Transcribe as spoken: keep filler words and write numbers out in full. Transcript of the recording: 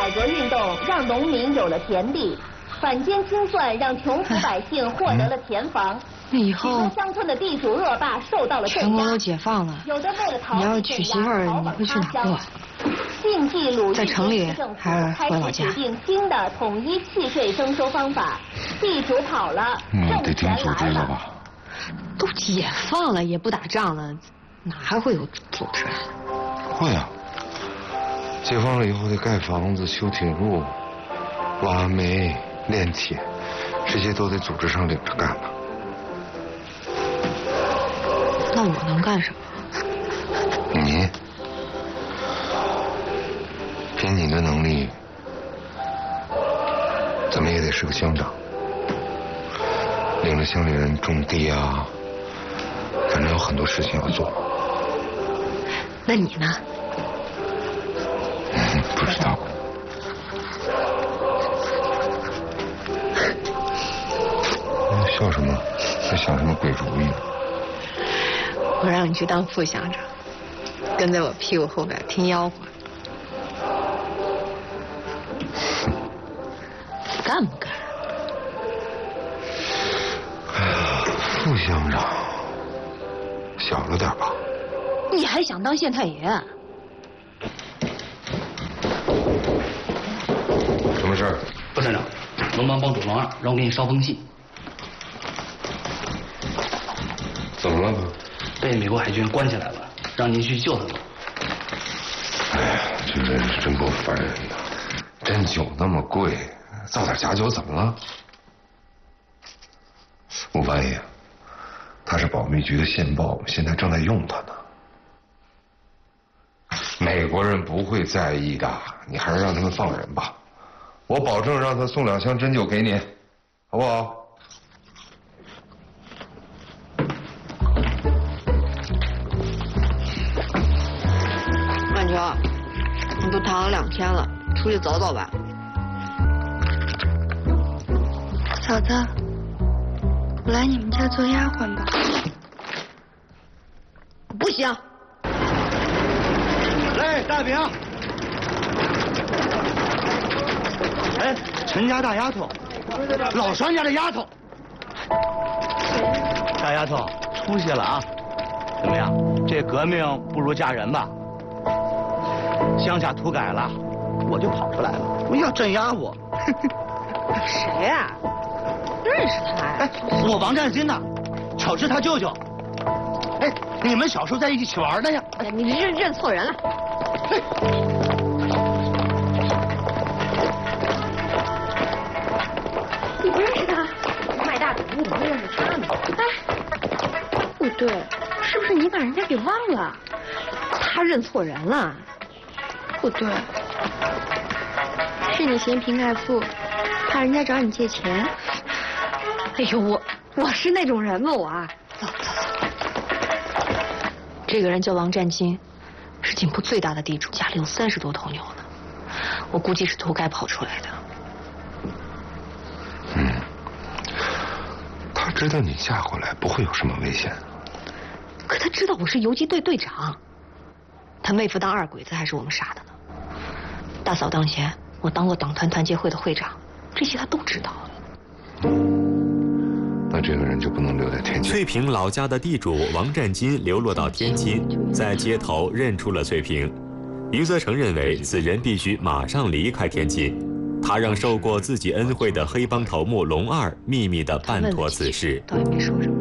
改革运动让农民有了田地，反间清算让穷苦百姓获得了田房。 那以后乡村的地主恶霸受到了镇压。 全国都解放了， 有的为了逃你要是娶媳妇儿，你会去哪过？ 晋冀鲁豫在城里还是回老家？ 决定新的统一契税征收方法，地主跑了， 得听组织了吧？ 都解放了，也不打仗了，哪还会有组织？ 会啊，解放了以后得盖房子、修铁路、挖煤、炼铁，这些都得组织上领着干呢。 那我能干什么？ 你？凭你的能力，怎么也得是个乡长，领着乡里人种地啊，反正有很多事情要做。 那你呢？ 嗯，不知道。你笑什么？在想什么鬼主意呢？ 我让你去当副乡长，跟在我屁股后边听吆喝。干不干？ 哎呀，副乡长小了点吧？ 你还想当县太爷？ 什么事儿？ 副县长，龙帮帮主王二让我给你捎封信。 怎么了他？ 被美国海军关起来了，让您去救他们。 哎呀，这人是真够烦人的。真酒那么贵，造点假酒怎么了？我发现他是保密局的线报，现在正在用他呢。美国人不会在意的，你还是让他们放人吧。我保证让他送两箱真酒给你，好不好？ 曼球，你都躺了两天了，出去走走吧。 嫂子，我来你们家做丫鬟吧。 不行。 来，大饼。哎，陈家大丫头，老双家的丫头。大丫头，出息了啊！怎么样？这革命不如嫁人吧？乡下土改了，我就跑出来了，我要镇压我。 谁呀？认识他呀？ 哎，我王占新呐，巧是他舅舅。哎，你们小时候在一起玩的呀？ 哎，你认认错人了。 哎， 你不认识他？卖大饼你怎么会认识他呢？哎，不对，是不是你把人家给忘了？他认错人了。 不对，是你嫌贫爱富，怕人家找你借钱。 哎呦，我我是那种人吗？我啊，走走走。这个人叫王占金，是锦铺最大的地主，家里有三十多头牛呢。我估计是土改跑出来的。 嗯，他知道你嫁过来不会有什么危险。 可他知道我是游击队队长，他妹夫当二鬼子还是我们杀的呢。大嫂当前，我当过党团团结会的会长，这些他都知道。 那这个人就不能留在天津。 翠屏老家的地主王占金流落到天津，在街头认出了翠屏。余则成认为此人必须马上离开天津，他让受过自己恩惠的黑帮头目龙二秘密地办妥此事。 倒也没说什么。